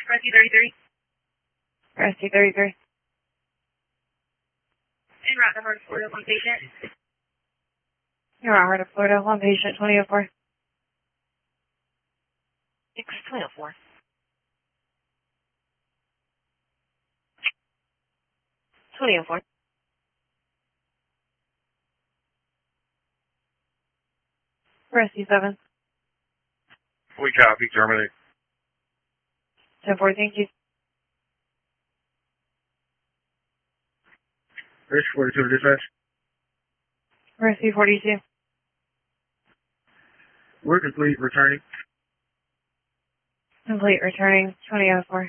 Rescue 33. Rescue 33. En route number to Florida, one patient. You're out of Florida, one patient, 2004. 62004. 2004. Rescue 7. We copy, terminate. 10-4, thank you. Rescue 42 dispatch. Rescue 42. We're complete, returning. Complete returning, 2004.